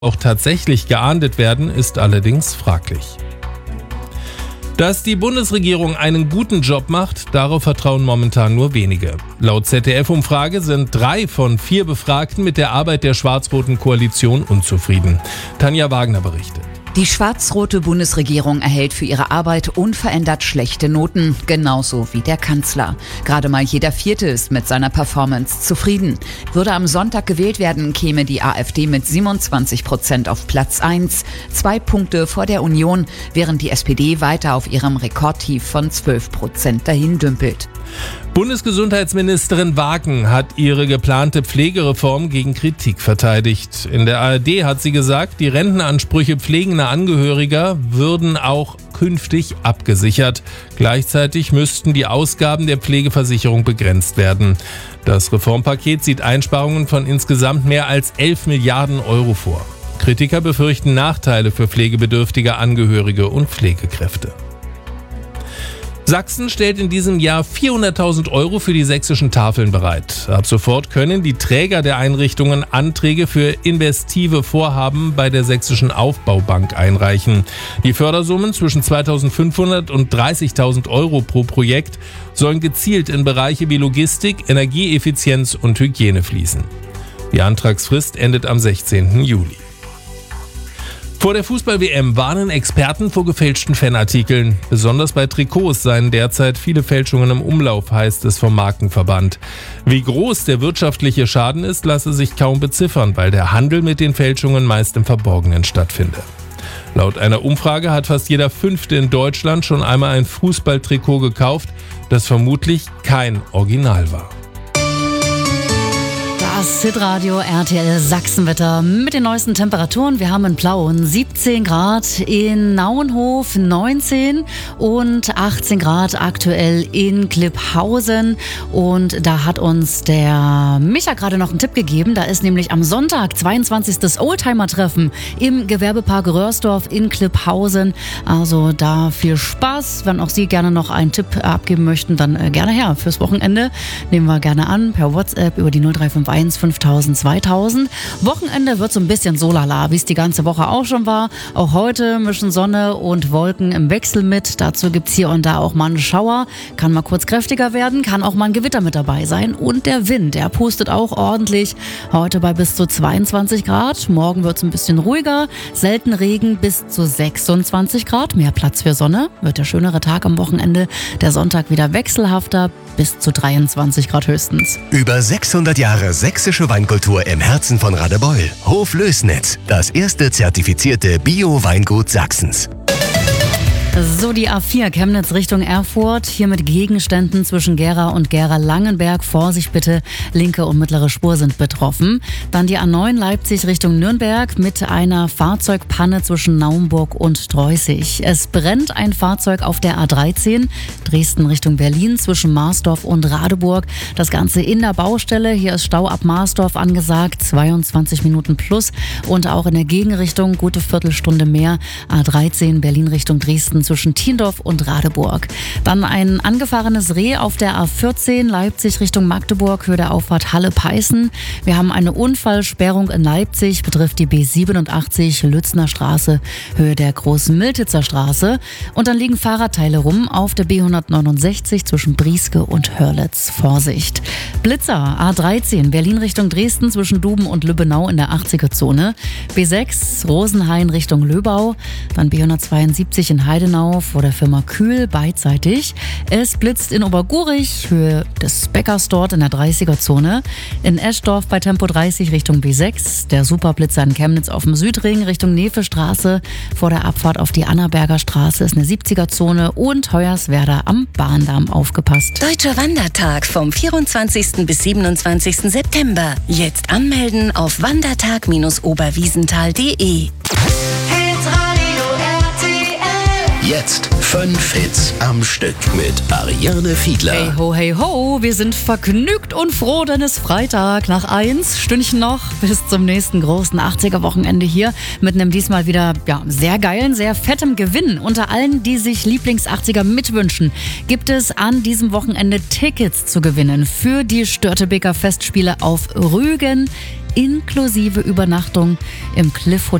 auch tatsächlich geahndet werden, ist allerdings fraglich. Dass die Bundesregierung einen guten Job macht, darauf vertrauen momentan nur wenige. Laut ZDF-Umfrage sind 3 von 4 Befragten mit der Arbeit der schwarz-roten Koalition unzufrieden. Tanja Wagner berichtet. Die schwarz-rote Bundesregierung erhält für ihre Arbeit unverändert schlechte Noten, genauso wie der Kanzler. Gerade mal jeder Vierte ist mit seiner Performance zufrieden. Würde am Sonntag gewählt werden, käme die AfD mit 27% auf Platz 1, 2 Punkte vor der Union, während die SPD weiter auf ihrem Rekordtief von 12% dahin dümpelt. Bundesgesundheitsministerin Wagen hat ihre geplante Pflegereform gegen Kritik verteidigt. In der ARD hat sie gesagt, die Rentenansprüche pflegender Angehöriger würden auch künftig abgesichert. Gleichzeitig müssten die Ausgaben der Pflegeversicherung begrenzt werden. Das Reformpaket sieht Einsparungen von insgesamt mehr als 11 Milliarden Euro vor. Kritiker befürchten Nachteile für pflegebedürftige Angehörige und Pflegekräfte. Sachsen stellt in diesem Jahr 400.000 Euro für die sächsischen Tafeln bereit. Ab sofort können die Träger der Einrichtungen Anträge für investive Vorhaben bei der Sächsischen Aufbaubank einreichen. Die Fördersummen zwischen 2.500 und 30.000 Euro pro Projekt sollen gezielt in Bereiche wie Logistik, Energieeffizienz und Hygiene fließen. Die Antragsfrist endet am 16. Juli. Vor der Fußball-WM warnen Experten vor gefälschten Fanartikeln. Besonders bei Trikots seien derzeit viele Fälschungen im Umlauf, heißt es vom Markenverband. Wie groß der wirtschaftliche Schaden ist, lasse sich kaum beziffern, weil der Handel mit den Fälschungen meist im Verborgenen stattfinde. Laut einer Umfrage hat fast jeder Fünfte in Deutschland schon einmal ein Fußballtrikot gekauft, das vermutlich kein Original war. Das Hitradio RTL Sachsenwetter mit den neuesten Temperaturen. Wir haben in Plauen 17 Grad, in Nauenhof 19 und 18 Grad aktuell in Klipphausen. Und da hat uns der Micha gerade noch einen Tipp gegeben. Da ist nämlich am Sonntag 22. Oldtimer-Treffen im Gewerbepark Röhrsdorf in Klipphausen. Also da viel Spaß. Wenn auch Sie gerne noch einen Tipp abgeben möchten, dann gerne her fürs Wochenende. Nehmen wir gerne an per WhatsApp über die 0351 5000 2000. Wochenende wird so ein bisschen so lala, wie es die ganze Woche auch schon war. Auch heute mischen Sonne und Wolken im Wechsel mit. Dazu gibt es hier und da auch mal einen Schauer. Kann mal kurz kräftiger werden, kann auch mal ein Gewitter mit dabei sein. Und der Wind, der pustet auch ordentlich. Heute bei bis zu 22 Grad. Morgen wird es ein bisschen ruhiger. Selten Regen bis zu 26 Grad. Mehr Platz für Sonne. Wird der schönere Tag am Wochenende. Der Sonntag wieder wechselhafter. Bis zu 23 Grad höchstens. Über 600 Jahre sächsische Weinkultur im Herzen von Radebeul. Hof Lößnitz, das erste zertifizierte Bio-Weingut Sachsens. So, die A4 Chemnitz Richtung Erfurt, hier mit Gegenständen zwischen Gera und Gera-Langenberg. Vorsicht bitte, linke und mittlere Spur sind betroffen. Dann die A9 Leipzig Richtung Nürnberg mit einer Fahrzeugpanne zwischen Naumburg und Dreußig. Es brennt ein Fahrzeug auf der A13, Dresden Richtung Berlin zwischen Marsdorf und Radeburg. Das Ganze in der Baustelle, hier ist Stau ab Marsdorf angesagt, 22 Minuten plus. Und auch in der Gegenrichtung, gute Viertelstunde mehr, A13 Berlin Richtung Dresden zwischen Thiendorf und Radeburg. Dann ein angefahrenes Reh auf der A14 Leipzig Richtung Magdeburg, Höhe der Auffahrt Halle-Peißen. Wir haben eine Unfallsperrung in Leipzig, betrifft die B87 Lützner Straße, Höhe der Großen Miltitzer Straße. Und dann liegen Fahrradteile rum auf der B169 zwischen Brieske und Hörlitz. Vorsicht! Blitzer, A13 Berlin Richtung Dresden zwischen Duben und Lübbenau in der 80er-Zone. B6 Rosenhain Richtung Löbau. Dann B172 in Heidenau vor der Firma Kühl beidseitig. Es blitzt in Obergurich, Höhe des Bäckers dort in der 30er-Zone. In Eschdorf bei Tempo 30 Richtung B6. Der Superblitzer in Chemnitz auf dem Südring Richtung Nevestraße. Vor der Abfahrt auf die Annaberger Straße ist eine 70er-Zone. Und Hoyerswerda am Bahndamm aufgepasst. Deutscher Wandertag vom 24. bis 27. September. Jetzt anmelden auf wandertag-oberwiesenthal.de. Jetzt 5 Hits am Stück mit Ariane Fiedler. Hey ho, wir sind vergnügt und froh, denn es ist Freitag. Nach 1 Stündchen noch bis zum nächsten großen 80er-Wochenende hier mit einem diesmal wieder sehr geilen, sehr fettem Gewinn. Unter allen, die sich Lieblings-80er mitwünschen, gibt es an diesem Wochenende Tickets zu gewinnen für die Störtebeker Festspiele auf Rügen inklusive Übernachtung im Cliff